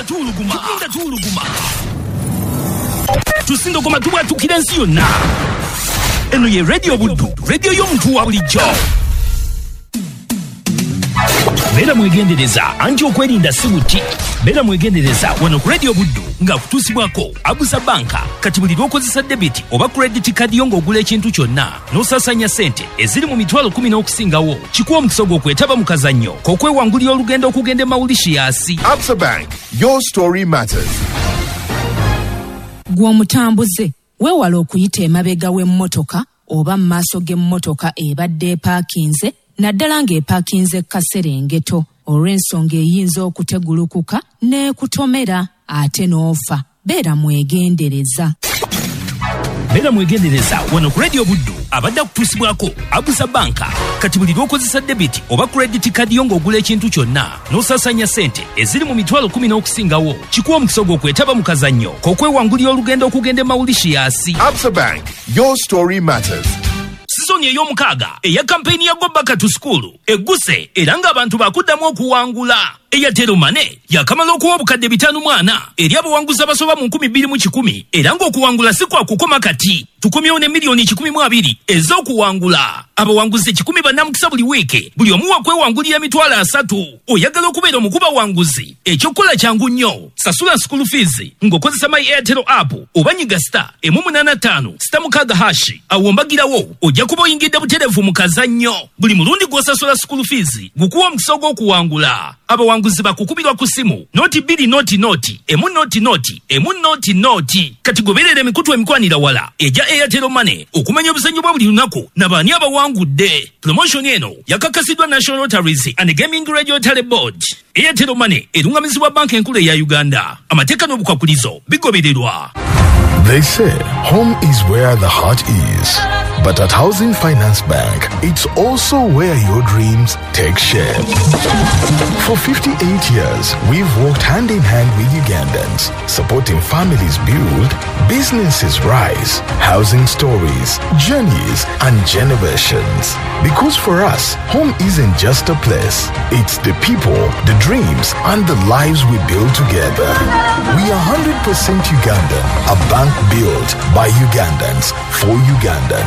tuuluguma tusindogoma tubwatukira ensi yonna. Eno ye Radio Buddu, radio y'omuntu wa bulijjo. Beera mwegendereza anti okwerinda si buti. Beera mwegendereza wano ku Radio Buddu nga kutuusibwako Abusa Banka. Kati buli lw'okozesa debit oba credit card yo ng'ogula ekintu kyonna n'osasanya ssente eziri mu mitwalo 10 okusingawo, kikuwa omukisa gw'okwetaba mu kazannyo k'okwewangulira olugendo okugenda e Mauritius. Absa Bank, your story matters. Gw'omutambuze weewala okuyita emabega w'emmotoka oba mu maaso g'emmotoka ebadde epaakinze, naddala ng'epaakinze Kaserengeto, olw'ensonga eyinza okutegulukuka n'ekutomera ate n'ofa. Beera mwegendereza. Beera mwegendereza wano ku Radio Buddu abadde akutuusibwako Abusa Banka. Kati buli lw'okozesa debit oba credit card yo ng'ogula ekintu kyonna n'osasanya ssente eziri mu mitwalo 10 okusingawo, kikuwa omukisa gw'okwetaba mu kazannyo k'okwewangulira olugendo okugenda e Mauritius. Absa Bank, your story matters. Sizoni ey'omukaaga eya kampeyini ya Go Back to School egguse era ng'abantu bakuddamu okuwangula. Airtel Money yakamala okuwa obukadde 5 mwana eri abawanguzi abasoba mu 2010 era ng'okuwangula si kwa kukoma kati. Tukomyewo ne miliyoni 12 ez'okuwangula. Abawanguzi 10 bannamukisa buli wiiki, buli omu wakwewangulira emitwalo 3. Oyagala okubeera omukuba wanguzi? Ekyokukola kyangu nnyo. Sasula school fees ng'okozesa My Airtel app oba nyiga *185*6 awo mbagirawo ojja kuba oyingidde butereevu mu kazannyo. Buli mulundi gw'osasula school fees gukuwa omukisa gw'okuwangula. Abawanguzi bakukubirwa ku simu noti 2 noti emu noti. Kati goberera emikutu emikwanira wala eja Airtel Money okumanya obuzannyo bwa buli lunaku n'abaani abawangudde. Promotion eno yakakasidwa National Lotteries and Gaming Regulatory Board. Airtel Money erungamizibwa banka enkulu eya Uganda. Amateeka n'obukwakulizo bigobererwa. They say home is where the heart is. But at Housing Finance Bank, it's also where your dreams take shape. For 58 years, we've worked hand in hand with Ugandans, supporting families build, businesses rise, housing stories, journeys, and generations. Because for us, home isn't just a place. It's the people, the dreams, and the lives we build together. We are 100% Ugandan, a bank built by Ugandans for Ugandans.